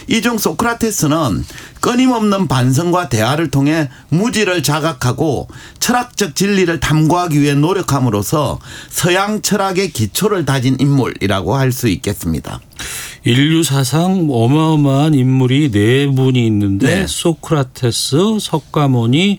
이 중 소크라테스는 끊임없는 반성과 대화를 통해 무지를 자각하고 철학적 진리를 탐구하기 위해 노력함으로써 서양 철학의 기초를 다진 인물이라고 할 수 있겠습니다. 인류 사상 어마어마한 인물이 네 분이 있는데 네. 소크라테스, 석가모니,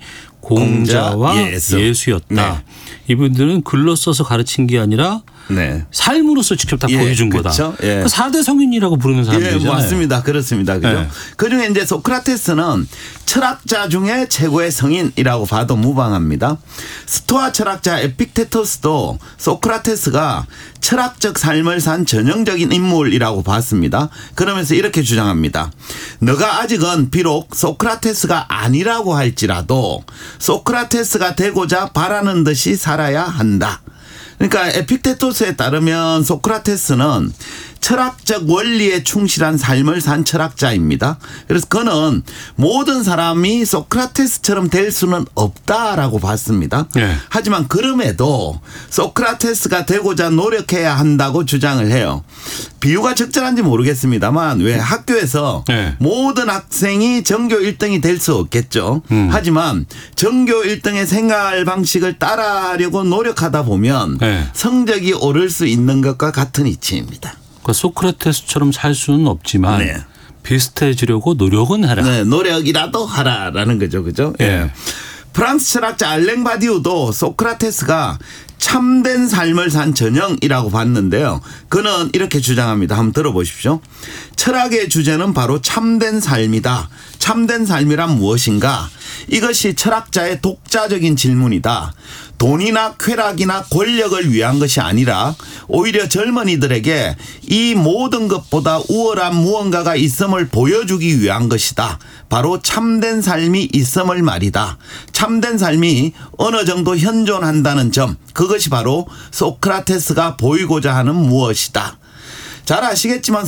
공자와 예수였다. 네. 이분들은 글로 써서 가르친 게 아니라 네. 삶으로서 직접 다 보여준 거다. 그렇죠. 예. 그 4대 성인이라고 부르는 사람들이잖아요. 맞습니다. 그렇습니다. 그죠? 네. 그중에 이제 소크라테스는 철학자 중에 최고의 성인이라고 봐도 무방합니다. 스토아 철학자 에픽테토스도 소크라테스가 철학적 삶을 산 전형적인 인물이라고 봤습니다. 그러면서 이렇게 주장합니다. 너가 아직은 비록 소크라테스가 아니라고 할지라도 소크라테스가 되고자 바라는 듯이 살아야 한다. 그러니까 에픽테토스에 따르면 소크라테스는 철학적 원리에 충실한 삶을 산 철학자입니다. 그래서 그는 모든 사람이 소크라테스처럼 될 수는 없다라고 봤습니다. 네. 하지만 그럼에도 소크라테스가 되고자 노력해야 한다고 주장을 해요. 비유가 적절한지 모르겠습니다만 왜 학교에서 네. 모든 학생이 전교 1등이 될 수 없겠죠. 하지만 전교 1등의 생활 방식을 따라하려고 노력하다 보면 네. 성적이 오를 수 있는 것과 같은 이치입니다. 그러니까 소크라테스처럼 살 수는 없지만 네. 비슷해지려고 노력은 하라. 네, 노력이라도 하라라는 거죠. 그죠? 예. 예. 프랑스 철학자 알랭 바디우도 소크라테스가 참된 삶을 산 전형이라고 봤는데요. 그는 이렇게 주장합니다. 한번 들어보십시오. 철학의 주제는 바로 참된 삶이다. 참된 삶이란 무엇인가? 이것이 철학자의 독자적인 질문이다. 돈이나 쾌락이나 권력을 위한 것이 아니라 오히려 젊은이들에게 이 모든 것보다 우월한 무언가가 있음을 보여주기 위한 것이다. 바로 참된 삶이 있음을 말이다. 참된 삶이 어느 정도 현존한다는 점, 그것이 바로 소크라테스가 보이고자 하는 무엇이다. 잘 아시겠지만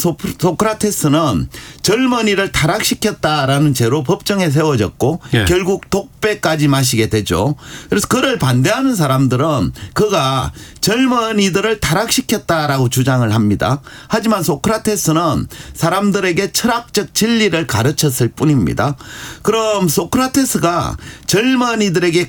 소크라테스는 젊은이를 타락시켰다라는 죄로 법정에 세워졌고 예. 결국 독배까지 마시게 되죠. 그래서 그를 반대하는 사람들은 그가 젊은이들을 타락시켰다라고 주장을 합니다. 하지만 소크라테스는 사람들에게 철학적 진리를 가르쳤을 뿐입니다. 그럼 소크라테스가 젊은이들에게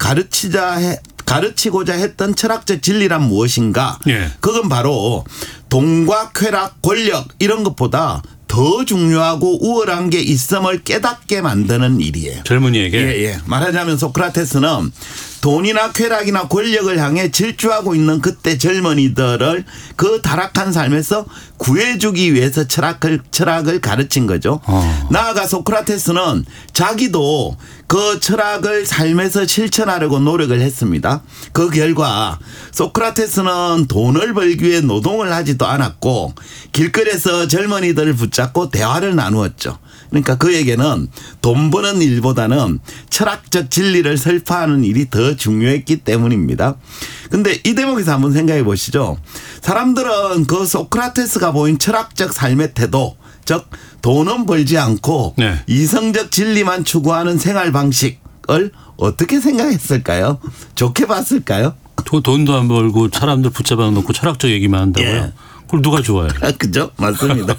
가르치고자 했던 철학적 진리란 무엇인가? 예. 그건 바로 돈과 쾌락, 권력 이런 것보다 더 중요하고 우월한 게 있음을 깨닫게 만드는 일이에요. 젊은이에게. 예. 말하자면 소크라테스는 돈이나 쾌락이나 권력을 향해 질주하고 있는 그때 젊은이들을 그 타락한 삶에서 구해주기 위해서 철학을 가르친 거죠. 나아가 소크라테스는 자기도 그 철학을 삶에서 실천하려고 노력을 했습니다. 그 결과 소크라테스는 돈을 벌기 위해 노동을 하지도 않았고 길거리에서 젊은이들을 붙잡고 대화를 나누었죠. 그러니까 그에게는 돈 버는 일보다는 철학적 진리를 설파하는 일이 더 중요했기 때문입니다. 그런데 이 대목에서 한번 생각해 보시죠. 사람들은 그 소크라테스가 보인 철학적 삶의 태도, 즉 돈은 벌지 않고 네. 이성적 진리만 추구하는 생활 방식을 어떻게 생각했을까요? 좋게 봤을까요? 돈도 안 벌고 사람들 붙잡아 놓고 철학적 얘기만 한다고요? 예. 그걸 누가 좋아해요? 그죠? 맞습니다.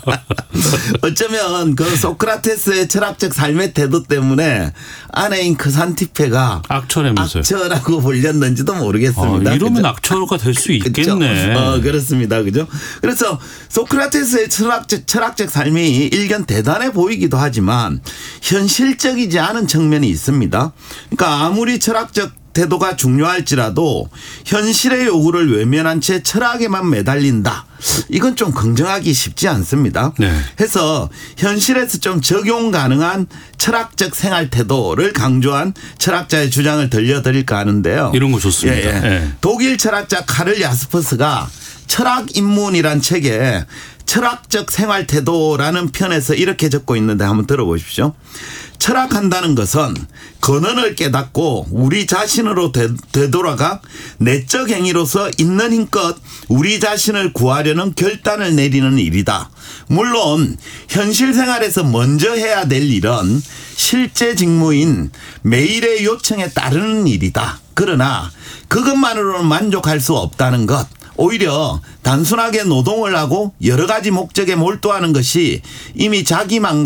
어쩌면 그 소크라테스의 철학적 삶의 태도 때문에 아내인 크산티페가 악처라면서요. 악처라고 불렸는지도 모르겠습니다. 이러면 그죠? 악처가 될 수 그죠? 있겠네. 그렇습니다. 그죠? 그래서 소크라테스의 철학적 삶이 일견 대단해 보이기도 하지만 현실적이지 않은 측면이 있습니다. 그러니까 아무리 철학적 태도가 중요할지라도 현실의 요구를 외면한 채 철학에만 매달린다. 이건 좀 긍정하기 쉽지 않습니다. 네. 해서 현실에서 좀 적용 가능한 철학적 생활 태도를 강조한 철학자의 주장을 들려드릴까 하는데요. 이런 거 좋습니다. 예. 독일 철학자 카를 야스퍼스가 철학 입문이란 책에 철학적 생활 태도라는 편에서 이렇게 적고 있는데 한번 들어보십시오. 철학한다는 것은 근원을 깨닫고 우리 자신으로 되돌아가 내적 행위로서 있는 힘껏 우리 자신을 구하려는 결단을 내리는 일이다. 물론 현실 생활에서 먼저 해야 될 일은 실제 직무인 매일의 요청에 따르는 일이다. 그러나 그것만으로는 만족할 수 없다는 것. 오히려 단순하게 노동을 하고 여러 가지 목적에 몰두하는 것이 이미 자기만과